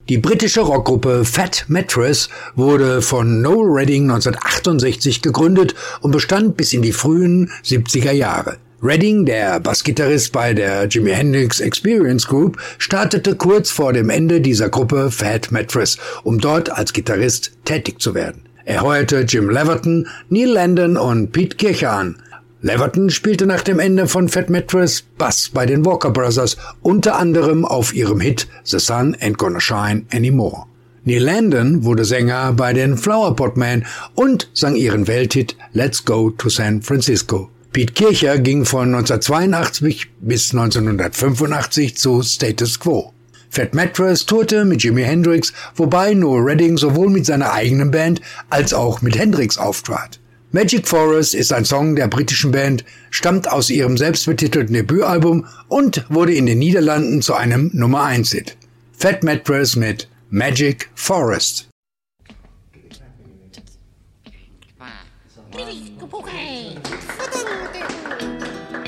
Die britische Rockgruppe Fat Mattress wurde von Noel Redding 1968 gegründet und bestand bis in die frühen 70er Jahre. Redding, der Bassgitarrist bei der Jimi Hendrix Experience Group, startete kurz vor dem Ende dieser Gruppe Fat Mattress, um dort als Gitarrist tätig zu werden. Er heuerte Jim Leverton, Neil Landon und Pete Kircher an. Leverton spielte nach dem Ende von Fat Mattress Bass bei den Walker Brothers, unter anderem auf ihrem Hit The Sun Ain't Gonna Shine Anymore. Neil Landon wurde Sänger bei den Flower Pot Men und sang ihren Welthit Let's Go to San Francisco. Pete Kircher ging von 1982 bis 1985 zu Status Quo. Fat Mattress tourte mit Jimi Hendrix, wobei Noel Redding sowohl mit seiner eigenen Band als auch mit Hendrix auftrat. Magic Forest ist ein Song der britischen Band, stammt aus ihrem selbstbetitelten Debütalbum und wurde in den Niederlanden zu einem Nummer-1-Hit. Fat Mattress mit Magic Forest. Okay.